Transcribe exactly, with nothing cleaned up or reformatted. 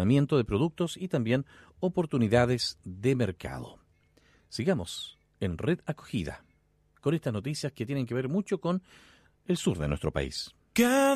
aperturamiento de productos y también oportunidades de mercado. Sigamos en Red Acogida con estas noticias que tienen que ver mucho con el sur de nuestro país.